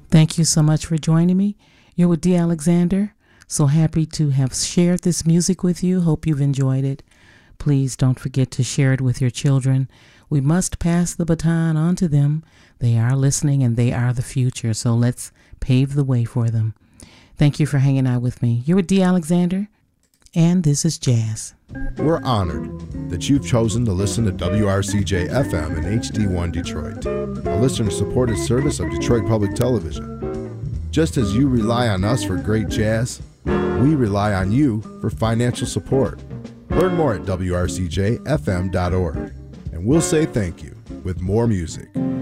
Thank you so much for joining me. You're with Dee Alexander. So happy to have shared this music with you. Hope you've enjoyed it. Please don't forget to share it with your children. We must pass the baton on to them. They are listening and they are the future. So let's pave the way for them. Thank you for hanging out with me. You're with Dee Alexander, and this is Jazz. We're honored that you've chosen to listen to WRCJ FM in HD1 Detroit, a listener-supported service of Detroit Public Television. Just as you rely on us for great jazz, we rely on you for financial support. Learn more at WRCJFM.org, and we'll say thank you with more music.